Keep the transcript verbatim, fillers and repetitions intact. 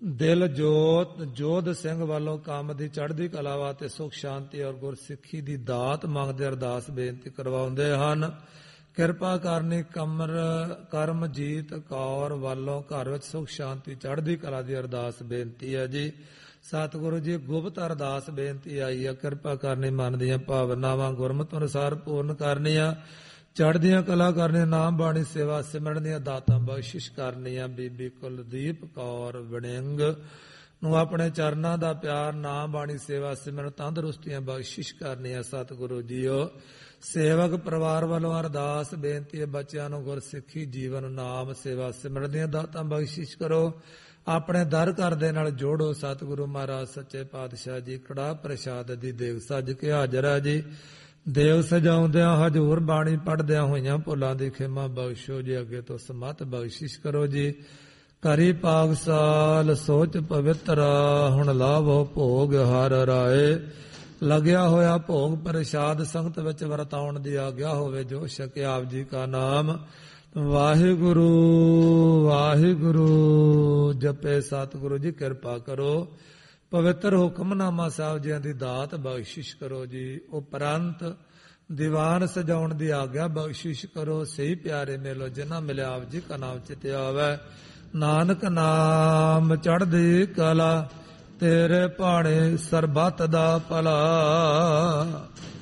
ਦਿਲ ਜੋਤ ਜੋਧ ਸਿੰਘ ਵੱਲੋਂ ਕੰਮ ਦੀ ਚੜ੍ਹਦੀ ਕਲਾ ਵਾਸਤੇ ਸੁਖ ਸ਼ਾਂਤੀ ਔਰ ਗੁਰਸਿੱਖੀ ਦੀ ਦਾਤ ਮੰਗਦੇ ਅਰਦਾਸ ਬੇਨਤੀ ਕਰਵਾਉਂਦੇ ਹਨ। ਕਿਰਪਾ ਕਰਨੀ ਕਮਰ ਕਰਮਜੀਤ ਕੌਰ ਵੱਲੋਂ ਘਰ ਵਿੱਚ ਸੁਖ ਸ਼ਾਂਤੀ ਚੜ੍ਹਦੀ ਕਲਾ ਦੀ ਅਰਦਾਸ ਬੇਨਤੀ ਹੈ ਜੀ। ਸਤਿਗੁਰੂ ਜੀ ਗੁਪਤ ਅਰਦਾਸ ਬੇਨਤੀ ਆਈ ਹੈ। ਕਿਰਪਾ ਕਰਨੀ ਮਨ ਦੀਆਂ ਭਾਵਨਾਵਾਂ ਗੁਰਮਤਿ ਅਨੁਸਾਰ ਪੂਰਨ ਕਰਨੀਆਂ, ਚੜ੍ਹਦੀਆਂ ਕਲਾ ਕਰਨੀਆਂ, ਨਾਮ ਬਾਣੀ ਸੇਵਾ ਸਿਮਰਨ ਦੀਆਂ ਦਾਤਾਂ ਬਖਸ਼ਿਸ਼ ਕਰਨੀਆਂ। ਬੀਬੀ ਕੁਲਦੀਪ ਕੌਰ ਵੜਿੰਗ ਨੂੰ ਆਪਣੇ ਚਰਨਾਂ ਦਾ ਪਿਆਰ, ਨਾਮ ਬਾਣੀ ਸੇਵਾ ਸਿਮਰਨ ਤੰਦਰੁਸਤੀਆਂ ਬਖਸ਼ਿਸ਼ ਕਰਨੀਆਂ। ਸਤਿਗੁਰੂ ਜੀਓ ਸੇਵਕ ਪਰਿਵਾਰ ਵੱਲੋਂ ਅਰਦਾਸ ਬੇਨਤੀ ਹੈ, ਬੱਚਿਆਂ ਨੂੰ ਗੁਰਸਿੱਖੀ ਜੀਵਨ ਨਾਮ ਸੇਵਾ ਸਿਮਰਨ ਦੀਆਂ ਦਾਤਾਂ ਬਖਸ਼ਿਸ਼ ਕਰੋ, ਆਪਣੇ ਦਰ ਘਰ ਦੇ ਨਾਲ ਜੋੜੋ। ਸਤਿਗੁਰੂ ਮਹਾਰਾਜ ਸੱਚੇ ਪਾਤਸ਼ਾਹ ਜੀ ਕੜਾਹ ਪ੍ਰਸ਼ਾਦ ਦੀ ਦੇਗ ਸੱਜ ਕੇ ਹਾਜ਼ਰ ਹੈ ਜੀ। ਦੇਵ ਸਜਾਉਂਦਿਆਂ ਹਜ਼ੂਰ ਬਾਣੀ ਪੜ੍ਹਦਿਆਂ ਹੋਈਆਂ ਭੁੱਲਾਂ ਦੀ ਖਿਮਾ ਬਖਸ਼ੋ ਜੀ, ਅੱਗੇ ਤੋਂ ਸਮਤ ਬਖਸ਼ਿਸ਼ ਕਰੋ ਜੀ। ਕਰੀ ਪਾਗਸਾਲ ਸੋਚ ਪਵਿੱਤਰ, ਹੁਣ ਲਾਭੋ ਭੋਗ ਹਰ ਰਾਏ। ਲੱਗਿਆ ਹੋਇਆ ਭੋਗ ਪ੍ਰਸ਼ਾਦ ਸੰਗਤ ਵਿੱਚ ਵਰਤਾਉਣ ਦੀ ਆਗਿਆ ਹੋਵੇ, ਜੋ ਛਕੇ ਆਪ ਜੀ ਕਾ ਨਾਮ ਵਾਹਿਗੁਰੂ ਵਾਹਿਗੁਰੂ ਜਪੇ। ਸਤਿਗੁਰੂ ਜੀ ਕਿਰਪਾ ਕਰੋ, ਪਵਿੱਤਰ ਹੁਕਮਨਾਮਾ ਸਾਹਿਬ ਜੀਆਂ ਦੀ ਦਾਤ ਬਖਸ਼ਿਸ਼ ਕਰੋ ਜੀ। ਉਪਰੰਤ ਦੀਵਾਨ ਸਜਾਉਣ ਦੀ ਆਗਿਆ ਬਖਸ਼ਿਸ਼ ਕਰੋ। ਸਹੀ ਪਿਆਰੇ ਮੇਲੋ ਜਿਨ੍ਹਾਂ ਮਿਲਿਆ ਆਪ ਜੀ ਕਾ ਨਾਮ ਚਿਤਿ ਆਵੈ। ਨਾਨਕ ਨਾਮ ਚੜ੍ਹਦੀ ਕਲਾ, ਤੇਰੇ ਭਾਣੇ ਸਰਬੱਤ ਦਾ ਭਲਾ।